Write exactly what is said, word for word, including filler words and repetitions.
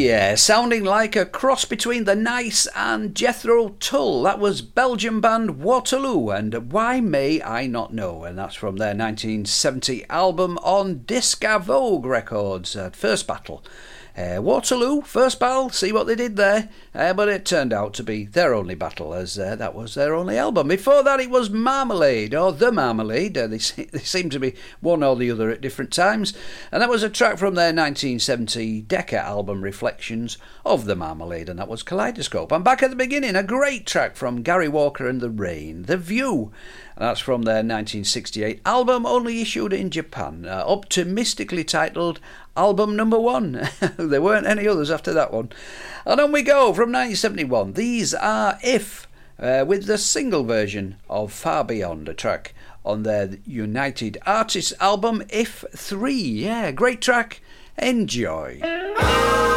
Yeah, sounding like a cross between The Nice and Jethro Tull. That was Belgian band Waterloo and Why May I Not Know, and that's from their nineteen seventy album on Disca Vogue Records, uh, First Battle. Uh, Waterloo, First Battle, see what they did there, uh, but it turned out to be their only battle, as uh, that was their only album. Before that it was Marmalade, or The Marmalade, uh, they, they seem to be one or the other at different times, and that was a track from their nineteen seventy Decca album Reflections of The Marmalade, and that was Kaleidoscope. And back at the beginning, a great track from Gary Walker and The Rain, The View, and that's from their nineteen sixty-eight album, only issued in Japan, uh, optimistically titled Album Number One. There weren't any others after that one. And on we go from nineteen seventy-one. These are If, uh, with the single version of Far Beyond, a track on their United Artists album If three. Yeah, great track. Enjoy.